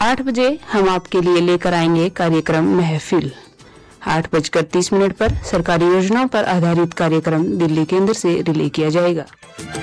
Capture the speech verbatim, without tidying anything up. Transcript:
आठ बजे हम आपके लिए लेकर आएंगे कार्यक्रम महफिल। आठ बजकर तीस मिनट पर सरकारी योजनाओं पर आधारित कार्यक्रम दिल्ली केंद्र से रिले किया जाएगा।